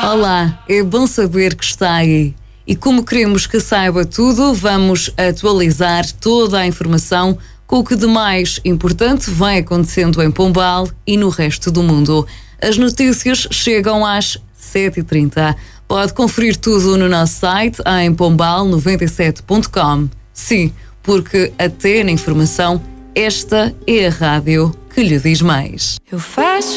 Olá, é bom saber que está aí. E como queremos que saiba tudo, vamos atualizar toda a informação com o que de mais importante vai acontecendo em Pombal e no resto do mundo. As notícias chegam às 7h30. Pode conferir tudo no nosso site em pombal97.com. Sim, porque até na informação, esta é a rádio que lhe diz mais. Eu faço